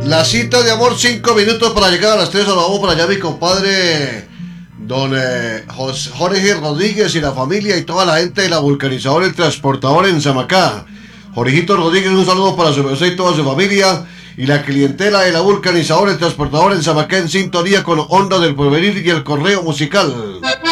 La cita de amor, 5 minutos para llegar a las 3. Vamos para allá, mi compadre don Jorge Rodríguez y la familia y toda la gente de la vulcanizadora El Transportador en Zamacá. Jorgito Rodríguez, un saludo para su merced y toda su familia y la clientela de la vulcanizadora El Transportador en Zamacá, en sintonía con Onda del Porvenir y el correo musical.